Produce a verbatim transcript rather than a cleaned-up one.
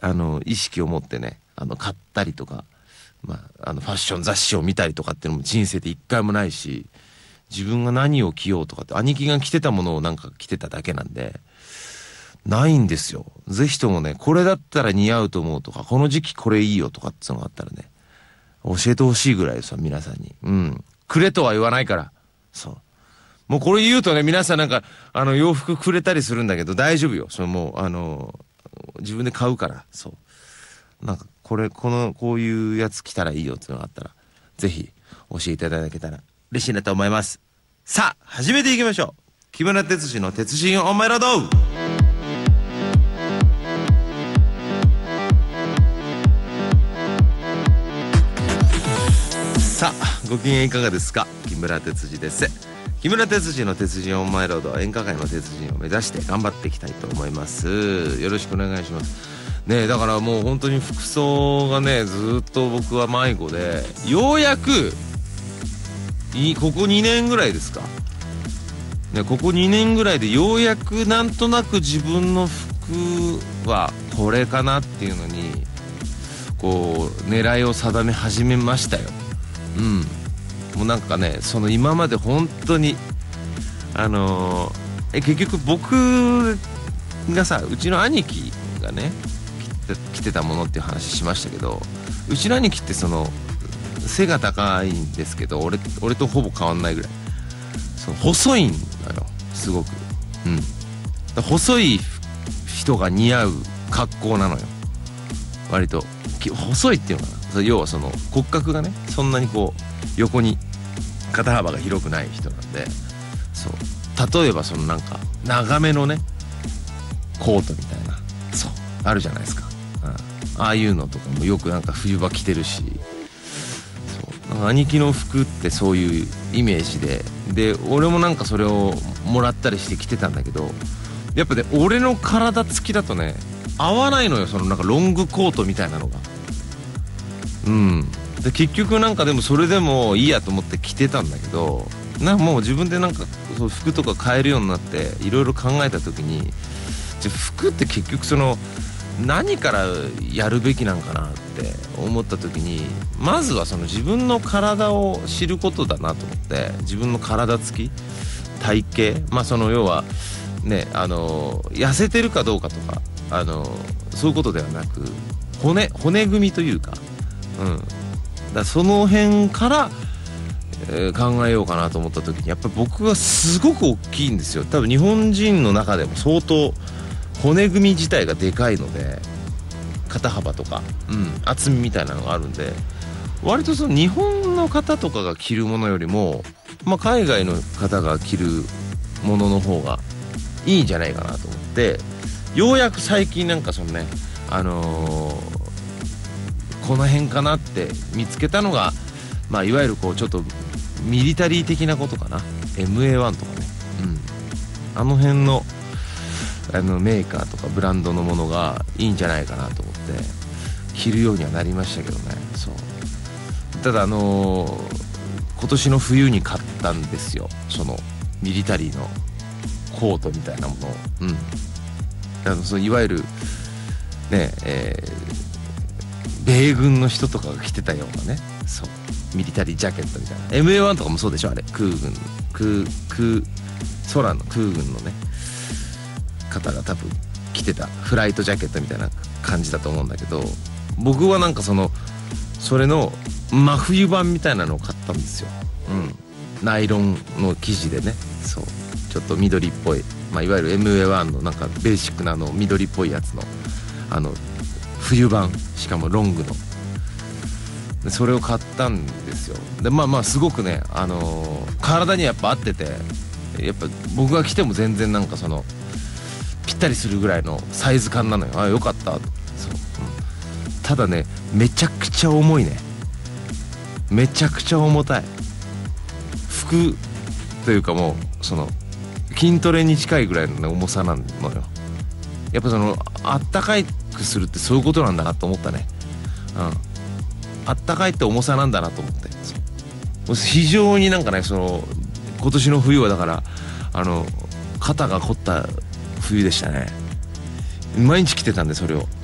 あの意識を持ってね、あの買ったりとか、まあ、あのファッション雑誌を見たりとかっていうのも人生で一回もないし、自分が何を着ようとかって、兄貴が着てたものをなんか着てただけなんでないんですよ。ぜひともね、これだったら似合うと思うとか、この時期これいいよとかってのがあったらね、教えてほしいぐらいですよ、皆さんに。うん。くれとは言わないから。そう。もうこれ言うとね、皆さんなんか、あの、洋服くれたりするんだけど、大丈夫よ。そのもう、あの、自分で買うから、そう。なんか、これ、この、こういうやつ着たらいいよっていうのがあったら、ぜひ、教えていただけたら嬉しいなと思います。さあ、始めていきましょう。木村哲司の鉄人オンマイロード。さあ、ご機嫌いかがですか。木村哲司です。木村哲司の鉄人オンマイロードは演歌界の鉄人を目指して頑張っていきたいと思います。よろしくお願いしますね。えだからもう本当に服装がね、ずっと僕は迷子で、ようやくいここにねんぐらいですかね、ここにねんぐらいでようやくなんとなく自分の服はこれかなっていうのにこう狙いを定め始めましたよ。うん、もうなんかね、その今まで本当にあのー、え結局僕がさ、うちの兄貴がね着て、着てたものっていう話しましたけど、うちの兄貴ってその背が高いんですけど、俺俺とほぼ変わんないぐらい、その細いんだよ、すごく。うん、だ細い人が似合う格好なのよ、割と。細いっていうのかな、要はその骨格がね、そんなにこう横に肩幅が広くない人なんで、そう例えばそのなんか長めのねコートみたいな、そうあるじゃないですか、うん、ああいうのとかもよくなんか冬場着てるし、そうなんか兄貴の服ってそういうイメージで、で俺もなんかそれをもらったりして着てたんだけど、やっぱね俺の体つきだとね合わないのよ、そのなんかロングコートみたいなのが。うんで結局なんかでもそれでもいいやと思って着てたんだけど、なんかもう自分でなんかそう服とか買えるようになっていろいろ考えた時に、じゃ服って結局その何からやるべきなんかなって思った時に、まずはその自分の体を知ることだなと思って、自分の体つき体型、まあその要はね、あの痩せてるかどうかとか、あのそういうことではなく、骨骨組みというか、うんだその辺から、えー、考えようかなと思った時に、やっぱり僕がすごく大きいんですよ。多分日本人の中でも相当骨組み自体がでかいので、肩幅とか、うん、厚みみたいなのがあるんで、割とその日本の方とかが着るものよりも、まあ、海外の方が着るものの方がいいんじゃないかなと思って、ようやく最近なんかそのね、あのーこの辺かなって見つけたのが、まあいわゆるこうちょっとミリタリー的なことかな、 エムエーワン とかね、うん、あの辺のあのメーカーとかブランドのものがいいんじゃないかなと思って着るようにはなりましたけどね。そうただあのー、今年の冬に買ったんですよ、そのミリタリーのコートみたいなものを。うんあのそのいわゆるねえー米軍の人とかが着てたようなね、そうミリタリージャケットみたいな、 エムエーワン とかもそうでしょ、あれ空軍空空空の空軍のね方が多分着てたフライトジャケットみたいな感じだと思うんだけど、僕はなんかそのそれの真冬版みたいなのを買ったんですよ。うんナイロンの生地でね、そうちょっと緑っぽい、まあ、いわゆる エムエーワン のなんかベーシックなあの緑っぽいやつのあの冬版、しかもロングのでそれを買ったんですよ。でまあまあすごくね、あのー、体にやっぱ合ってて、やっぱ僕が着ても全然なんかそのぴったりするぐらいのサイズ感なのよ。あよかったと。そう、うん、ただねめちゃくちゃ重いね、めちゃくちゃ重たい服というか、もうその筋トレに近いぐらいの、ね、重さなのよ。やっぱそのあったかいくするってそういうことなんだなと思ったね。うん、あったかいって重さなんだなと思って、非常になんかね、その今年の冬はだからあの肩が凝った冬でしたね。毎日着てたんでそれを。